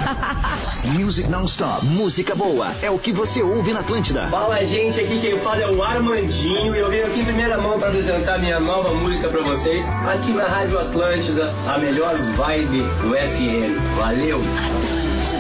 Music Non-Stop, música boa, é o que você ouve na Atlântida. Fala, gente, aqui quem fala é o Armandinho e eu venho aqui em primeira mão para apresentar minha nova música para vocês, aqui na Rádio Atlântida, a melhor vibe do FM. Valeu!